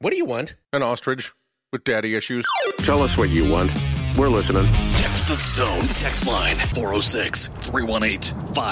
What do you want? An ostrich with daddy issues. Tell us what you want. We're listening. Text the Zone text line 406 318